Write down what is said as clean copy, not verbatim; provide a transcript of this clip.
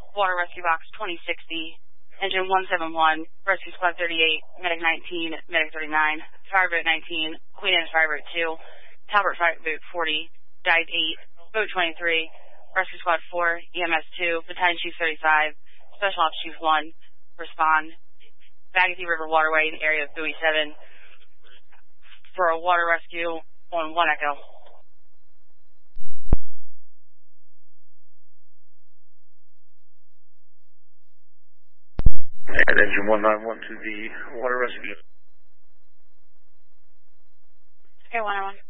Water Rescue Box 2060, Engine 171, Rescue Squad 38, Medic 19, Medic 39, Fireboat 19, Queen Anne's Fireboat 2, Talbot Fireboat 40, Dive 8, Boat 23, Rescue Squad 4, EMS 2, Battalion Chief 35, Special Ops Chief 1, respond. Bagothy River Waterway in the area of buoy 7 for a water rescue on 1 Echo. And Engine 191 to the water rescue. Okay, 191.